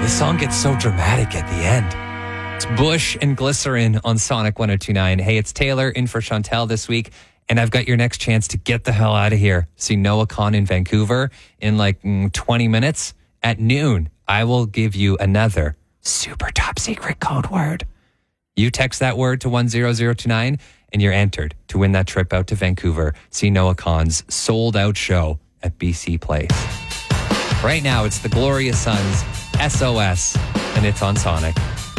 song gets so dramatic at the end. It's Bush and Glycerin on Sonic 102.9. Hey, it's Taylor in for Chantel this week, and I've got your next chance to get the hell out of here. See Noah Khan in Vancouver in like 20 minutes at noon. I will give you another super top secret code word. You text that word to 10029 and you're entered to win that trip out to Vancouver. See Noah Khan's sold out show at BC Place. Right now, it's the Glorious Sons, SOS, and it's on Sonic.